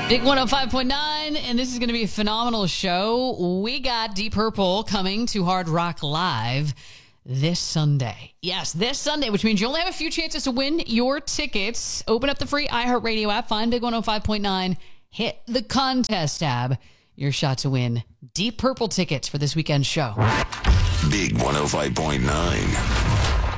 Big 105.9, and this is going to be a phenomenal show. We got Deep Purple coming to Hard Rock Live this Sunday. Yes, this Sunday, which means you only have a few chances to win your tickets. Open up the free iHeartRadio app, find Big 105.9, hit the contest tab. Your shot to win Deep Purple tickets for this weekend's show. Big 105.9.